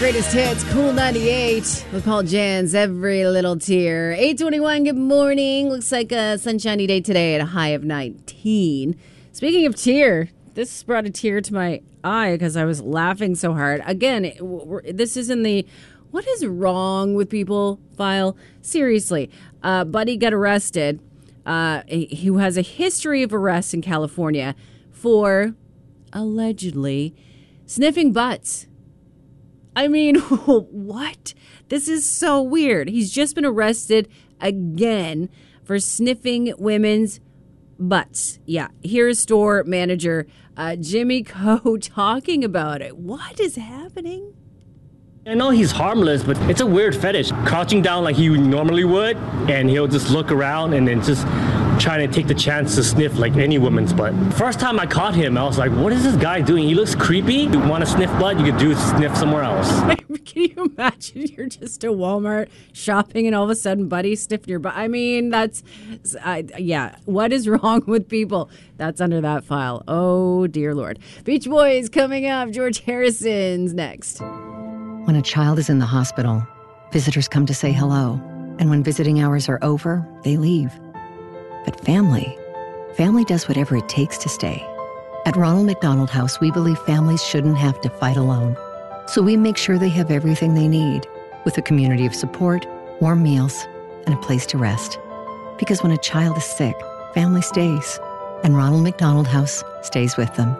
Greatest hits, Cool 98 with Paul Jan's Every Little Tear. 8:21, good morning. Looks like a sunshiny day today at a high of 19. Speaking of tear, this brought a tear to my eye because I was laughing so hard. Again, this is in the what is wrong with people file. Seriously, Buddy got arrested. Who has a history of arrests in California for allegedly sniffing butts. I mean, what? This is so weird. He's just been arrested again for sniffing women's butts. Yeah, here's store manager Jimmy Coe talking about it. What is happening? I know he's harmless, but it's a weird fetish. Crouching down like he normally would, and he'll just look around and then just trying to take the chance to sniff like any woman's butt. First time I caught him, I was like, what is this guy doing? He looks creepy. You want to sniff butt, you could do sniff somewhere else. Can you imagine you're just at Walmart shopping and all of a sudden Buddy sniffed your butt? I mean, that's, yeah, what is wrong with people? That's under that file. Oh, dear Lord. Beach Boys coming up. George Harrison's next. When a child is in the hospital, visitors come to say hello. And when visiting hours are over, they leave. But family does whatever it takes to stay. At Ronald McDonald House, we believe families shouldn't have to fight alone. So we make sure they have everything they need, with a community of support, warm meals, and a place to rest. Because when a child is sick, family stays. And Ronald McDonald House stays with them.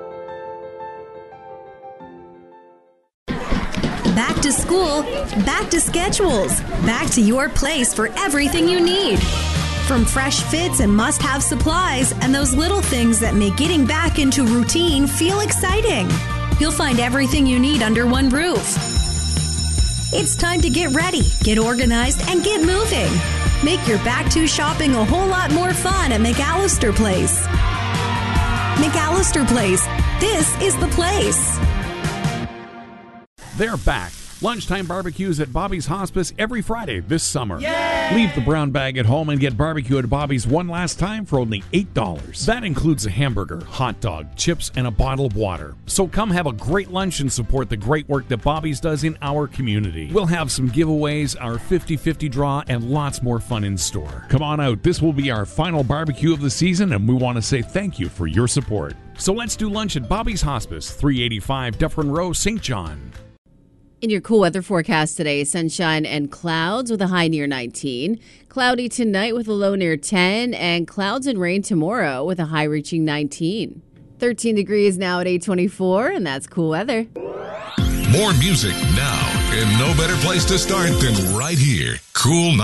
Back to school, back to schedules, back to your place for everything you need. From fresh fits and must-have supplies and those little things that make getting back into routine feel exciting. You'll find everything you need under one roof. It's time to get ready, get organized, and get moving. Make your back-to shopping a whole lot more fun at McAllister Place. McAllister Place. This is the place. They're back. Lunchtime barbecues at Bobby's Hospice every Friday this summer. Yay! Leave the brown bag at home and get barbecue at Bobby's one last time for only $8. That includes a hamburger, hot dog, chips, and a bottle of water. So come have a great lunch and support the great work that Bobby's does in our community. We'll have some giveaways, our 50-50 draw, and lots more fun in store. Come on out. This will be our final barbecue of the season, and we want to say thank you for your support. So let's do lunch at Bobby's Hospice, 385 Dufferin Row, St. John. In your cool weather forecast today, sunshine and clouds with a high near 19. Cloudy tonight with a low near 10. And clouds and rain tomorrow with a high reaching 19. 13 degrees now at 8:24, and that's cool weather. More music now, and no better place to start than right here. Cool